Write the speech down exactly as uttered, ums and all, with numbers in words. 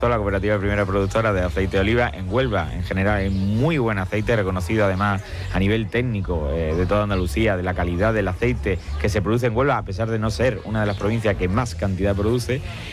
La cooperativa primera productora de aceite de oliva en Huelva. En general hay muy buen aceite, reconocido además a nivel técnico eh, de toda Andalucía, de la calidad del aceite que se produce en Huelva, a pesar de no ser una de las provincias que más cantidad produce.